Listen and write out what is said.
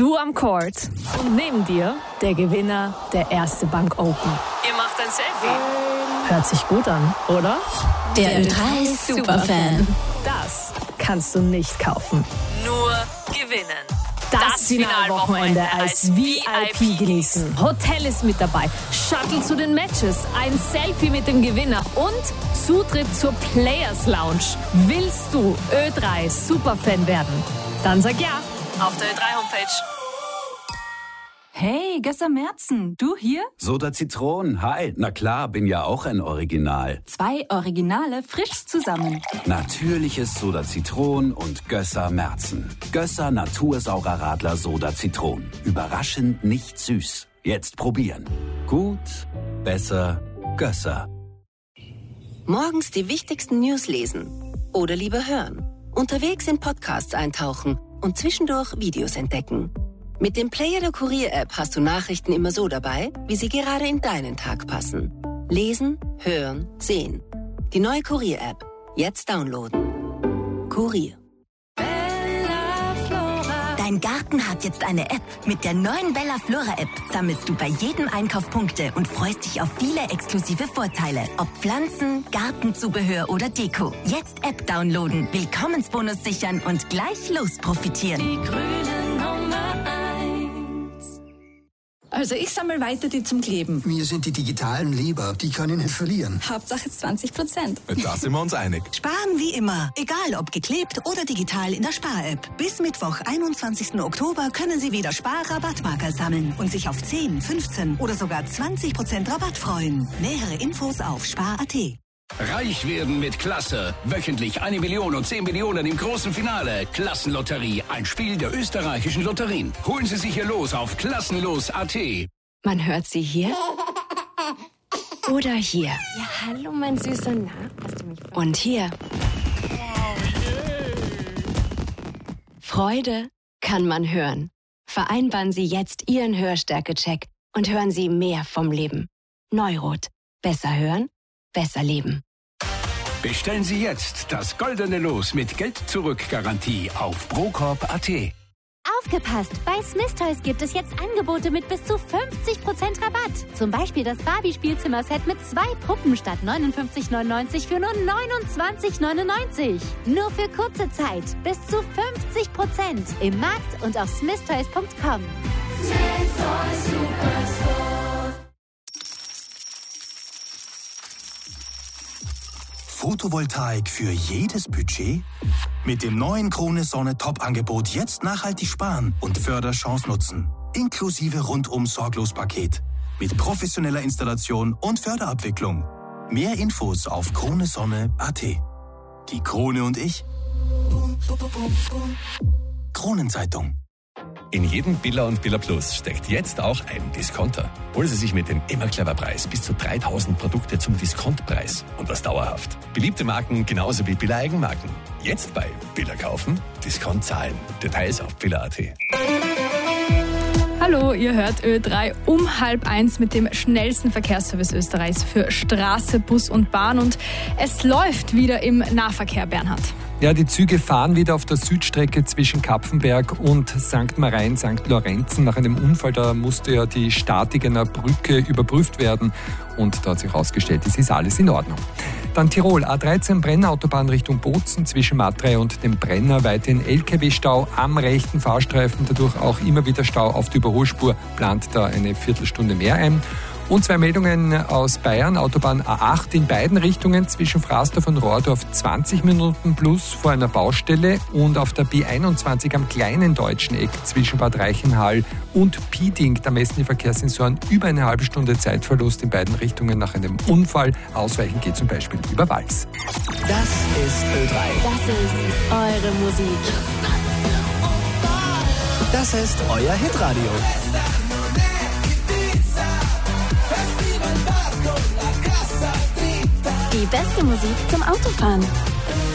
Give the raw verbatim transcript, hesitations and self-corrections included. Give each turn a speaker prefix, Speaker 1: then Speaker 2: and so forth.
Speaker 1: Du am Court und neben dir der Gewinner der Erste Bank Open. Ihr macht ein Selfie. Hört sich gut an, oder?
Speaker 2: Der Ö drei Superfan.
Speaker 1: Das kannst du nicht kaufen.
Speaker 3: Nur gewinnen.
Speaker 1: Das,
Speaker 3: Das
Speaker 1: Finalwochenende
Speaker 3: Finalwochenende
Speaker 1: als
Speaker 3: als
Speaker 1: V
Speaker 3: V
Speaker 1: I
Speaker 3: I
Speaker 1: P
Speaker 3: P
Speaker 1: genießen. Hotel ist mit dabei, Shuttle zu den Matches, ein Selfie mit dem Gewinner und Zutritt zur Players Lounge. Willst du Ö drei Superfan werden? Dann sag ja auf der Ö drei Homepage.
Speaker 4: Hey, Gösser Merzen, du hier?
Speaker 5: Soda Zitron, hi. Na klar, bin ja auch ein Original.
Speaker 4: Zwei Originale frisch zusammen.
Speaker 5: Natürliches Soda Zitron und Gösser Merzen. Gösser Natursaurer Radler Soda Zitron. Überraschend nicht süß. Jetzt probieren. Gut, besser, Gösser.
Speaker 6: Morgens die wichtigsten News lesen oder lieber hören. Unterwegs in Podcasts eintauchen und zwischendurch Videos entdecken. Mit dem Player der Kurier-App hast du Nachrichten immer so dabei, wie sie gerade in deinen Tag passen. Lesen, hören, sehen. Die neue Kurier-App. Jetzt downloaden. Kurier.
Speaker 2: Dein Garten hat jetzt eine App. Mit der neuen Bella Flora App sammelst du bei jedem Einkauf Punkte und freust dich auf viele exklusive Vorteile. Ob Pflanzen, Gartenzubehör oder Deko. Jetzt App downloaden, Willkommensbonus sichern und gleich los profitieren.
Speaker 4: Die grüne Nummer eins. Also ich sammle weiter die zum Kleben.
Speaker 7: Mir sind die digitalen lieber, die kann ich nicht verlieren.
Speaker 4: Hauptsache zwanzig Prozent.
Speaker 8: Da sind wir uns einig.
Speaker 9: Sparen wie immer, egal ob geklebt oder digital in der Spar-App. Bis Mittwoch, einundzwanzigsten Oktober können Sie wieder Spar-Rabattmarker sammeln und sich auf zehn, fünfzehn oder sogar zwanzig Prozent Rabatt freuen. Nähere Infos auf spar punkt at.
Speaker 10: Reich werden mit Klasse. Wöchentlich eine Million und zehn Millionen im großen Finale. Klassenlotterie, ein Spiel der österreichischen Lotterien. Holen Sie sich hier los auf klassenlos punkt at.
Speaker 11: Man hört sie hier oder hier. Ja, hallo, mein Süßer. Na, hast du mich verstanden? Und hier. Freude kann man hören. Vereinbaren Sie jetzt Ihren Hörstärke-Check und hören Sie mehr vom Leben. Neurot. Besser hören, besser leben.
Speaker 10: Bestellen Sie jetzt das goldene Los mit Geld-Zurück-Garantie auf procorp punkt at.
Speaker 12: Aufgepasst! Bei Smith Toys gibt es jetzt Angebote mit bis zu fünfzig Prozent Rabatt. Zum Beispiel das Barbie-Spielzimmerset mit zwei Puppen statt neunundfünfzig neunundneunzig für nur neunundzwanzig neunundneunzig. Nur für kurze Zeit. Bis zu fünfzig Prozent im Markt und auf smith toys punkt com.
Speaker 13: Smith Toys Superstore.
Speaker 14: Photovoltaik für jedes Budget? Mit dem neuen Krone Sonne Top-Angebot jetzt nachhaltig sparen und Förderchance nutzen. Inklusive Rundum-Sorglos-Paket. Mit professioneller Installation und Förderabwicklung. Mehr Infos auf krone sonne punkt at. Die Krone und ich. Kronenzeitung.
Speaker 15: In jedem Billa und Billa Plus steckt jetzt auch ein Discounter. Holen Sie sich mit dem immer clever Preis bis zu dreitausend Produkte zum Diskontpreis und das dauerhaft. Beliebte Marken genauso wie Billa Eigenmarken. Jetzt bei Billa kaufen, Discount zahlen. Details auf billa punkt at.
Speaker 16: Hallo, ihr hört Ö drei um halb eins mit dem schnellsten Verkehrsservice Österreichs für Straße, Bus und Bahn. Und es läuft wieder im Nahverkehr, Bernhard.
Speaker 17: Ja, die Züge fahren wieder auf der Südstrecke zwischen Kapfenberg und Sankt Marien, Sankt Lorenzen. Nach einem Unfall, da musste ja die Statik einer Brücke überprüft werden und da hat sich herausgestellt, es ist alles in Ordnung. Dann Tirol, A dreizehn Brenner-Autobahn Richtung Bozen zwischen Matrei und dem Brenner, weiterhin L K W-Stau am rechten Fahrstreifen, dadurch auch immer wieder Stau auf der Überholspur, plant da eine Viertelstunde mehr ein. Und zwei Meldungen aus Bayern, Autobahn A acht in beiden Richtungen zwischen Fraßdorf und Rohrdorf zwanzig Minuten plus vor einer Baustelle und auf der B einundzwanzig am kleinen deutschen Eck zwischen Bad Reichenhall und Pieding, da messen die Verkehrssensoren über eine halbe Stunde Zeitverlust in beiden Richtungen nach einem Unfall. Ausweichen geht zum Beispiel über Wals.
Speaker 13: Das ist Ö drei.
Speaker 12: Das ist eure Musik.
Speaker 13: Das ist euer Hitradio.
Speaker 12: Die beste Musik zum Autofahren.